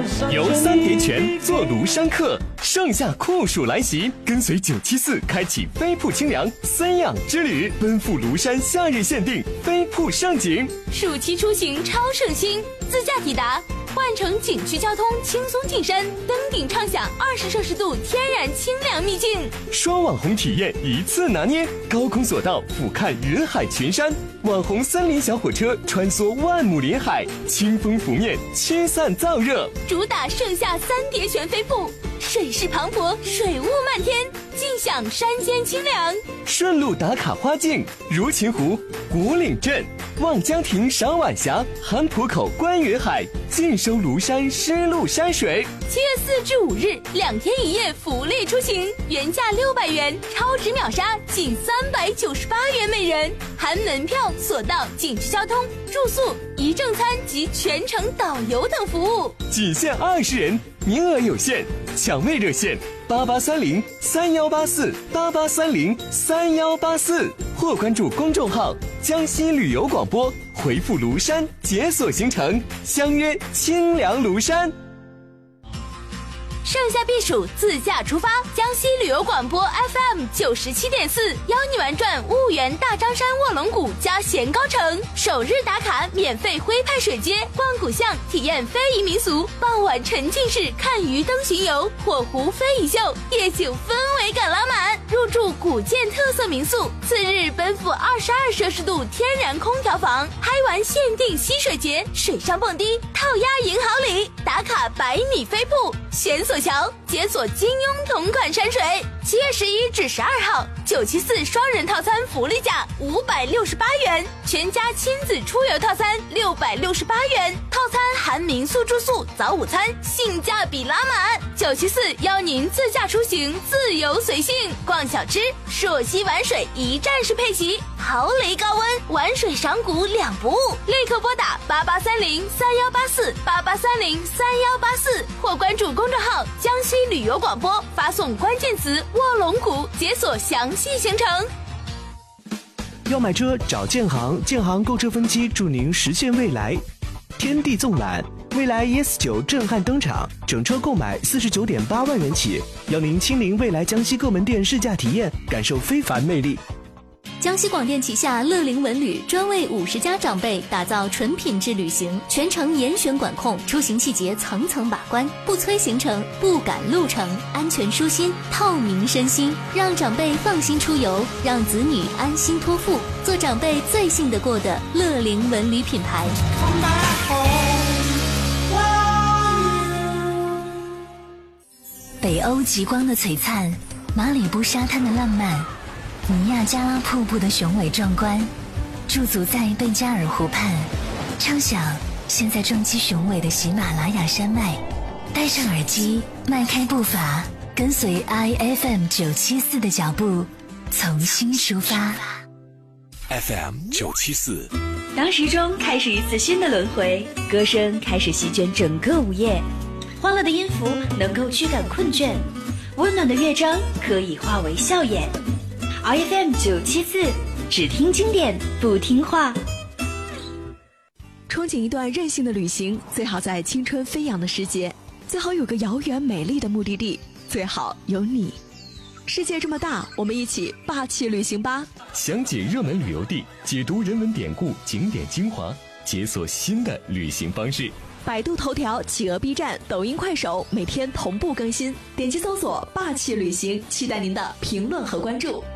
由三叠泉做庐山客，盛夏酷暑来袭，跟随974开启飞瀑清凉3养之旅，奔赴庐山夏日限定飞瀑盛景。 暑期出行超省心，自驾抵达，换乘景区交通轻松进山，登顶畅享20摄氏度天然清凉秘境。 双网红体验一次拿捏，高空索道俯瞰云海群山，网红森林小火车穿梭万亩林海，清风拂面，驱散燥热。 主打盛夏三叠泉飞瀑，水势磅礴，水雾漫天，尽享山间清凉。 顺路打卡花境，如琴湖、古岭镇、望江亭赏晚霞，韩浦口观云海，尽收庐山湿漉山水。 7月4至5日2天1夜福利出行，原价600元，超值秒杀仅398元每人，含门票、索道、景区交通、住宿、一正餐及全程导游等服务， 仅限20人，名额有限，抢位热线8830318488303184，或关注公众号江西旅游广播，回复庐山解锁行程，相约清凉庐山。 盛夏避暑，自驾出发，江西旅游广播 FM 97.4邀你玩转婺源大张山卧龙谷加咸高城，首日打卡免费徽派水街，逛古巷体验非遗民俗，傍晚沉浸式看鱼灯巡游，火湖非遗秀，夜景氛围感拉满，入住古建特色民宿，次日奔赴22摄氏度天然空调房，嗨玩限定溪水节，水上蹦迪，套鸭银行里，打卡100米飞瀑，悬索桥，解锁金庸同款山水。7月11至12号，974双人套餐福利价568元，全家亲子出游套餐668元，套餐含民宿住宿、早午餐，性价比拉满。974邀您自驾出行，自由随性，逛小吃，朔溪玩水一站式配齐，豪雷高温，玩水赏古2不误。立刻拨打8830318488303184，或关注公众号江西旅游广播，发送关键词卧龙谷，解锁详细行程。 要买车找建行，建行购车分期助您实现未来。天地纵览，未来 ES9 震撼登场，整车购买49.8万元起，邀您亲临未来江西各门店试驾体验，感受非凡魅力。 江西广电旗下乐龄文旅专为50家长辈打造纯品质旅行，全程严选管控，出行细节层层把关，不催行程，不赶路程，安全舒心，透明身心，让长辈放心出游，让子女安心托付，做长辈最信得过的乐龄文旅品牌。北欧极光的璀璨，马里布沙滩的浪漫，尼亚加拉瀑布的雄伟壮观，驻足在贝加尔湖畔，畅想现在撞击雄伟的喜马拉雅山脉。戴上耳机，迈开步伐，跟随 IFM 974的脚步，从新出发。 FM 974， 当时钟开始一次新的轮回，歌声开始席卷整个午夜，欢乐的音符能够驱赶困倦，温暖的乐章可以化为笑颜。IFM 974，只听经典不听话。 憧憬一段任性的旅行，最好在青春飞扬的时节，最好有个遥远美丽的目的地，最好有你。世界这么大，我们一起霸气旅行吧！ 详解热门旅游地，解读人文典故、景点精华，解锁新的旅行方式。 百度头条、企鹅 B 站、抖音快手每天同步更新，点击搜索霸气旅行，期待您的评论和关注。